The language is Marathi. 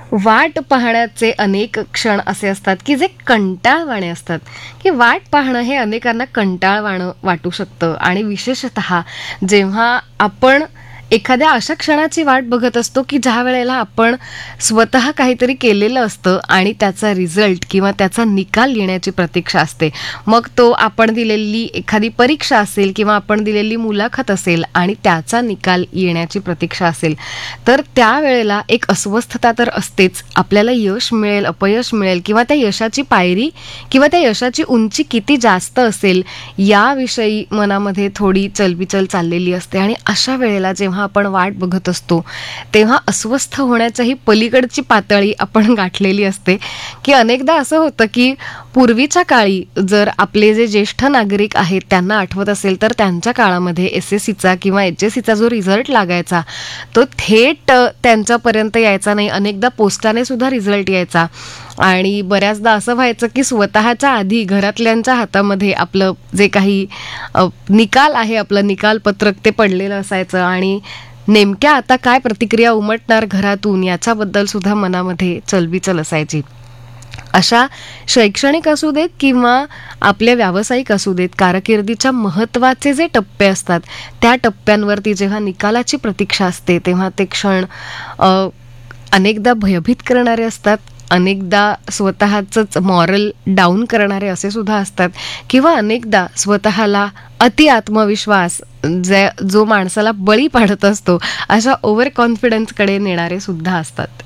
वाट पाहण्याचे अनेक क्षण असे असतात की जे कंटाळवाणे असतात, की वाट पाहणं हे अनेकांना कंटाळवाणं वाटू शकतं. आणि विशेषतः जेव्हा आपण एखाद्या अशा क्षणाची वाट बघत असतो की ज्या वेळेला आपण स्वतः काहीतरी केलेलं असतं आणि त्याचा रिझल्ट किंवा त्याचा निकाल येण्याची प्रतीक्षा असते. मग तो आपण दिलेली एखादी परीक्षा असेल किंवा आपण दिलेली मुलाखत असेल आणि त्याचा निकाल येण्याची प्रतीक्षा असेल, तर त्यावेळेला एक अस्वस्थता तर असतेच. आपल्याला यश मिळेल, अपयश मिळेल किंवा त्या यशाची पायरी किंवा त्या यशाची उंची किती जास्त असेल याविषयी मनामध्ये थोडी चलबिचल चाललेली असते. आणि अशा वेळेला जेव्हा आपण वाट बघत असतो तेव्हा अस्वस्थ होण्याच्याही पलीकडची पातळी आपण गाठलेली असते. की अनेकदा असं होतं की पूर्वीच्या काळी जर आपले जे ज्येष्ठ नागरिक आहेत त्यांना आठवत असेल तर त्यांच्या काळामध्ये SSCचा किंवा HSCचा जो रिझल्ट लागायचा तो थेट त्यांच्यापर्यंत यायचा नाही. अनेकदा पोस्टाने सुद्धा रिझल्ट यायचा आणि बऱ्याचदा असं व्हायचं की स्वतःच्या आधी घरातल्यांच्या हातामध्ये आपलं जे काही निकाल आहे, आपलं निकाल पत्रक ते पडलेलं असायचं आणि नेमक्या आता काय प्रतिक्रिया उमटणार घरातून याच्याबद्दल सुद्धा मनामध्ये चलबिचल असायची. अशा शैक्षणिक असू देत किंवा आपल्या व्यावसायिक असू देत, कारकिर्दीच्या महत्त्वाचे जे टप्पे असतात त्या टप्प्यांवरती जेव्हा निकालाची प्रतीक्षा असते तेव्हा ते क्षण अनेकदा भयभीत करणारे असतात, अनेकदा स्वतःचंच मॉरल डाऊन करणारे असे सुद्धा असतात किंवा अनेकदा स्वतःला अति आत्मविश्वास जो माणसाला बळी पाडत असतो अशा ओव्हर कॉन्फिडन्सकडे नेणारे सुद्धा असतात.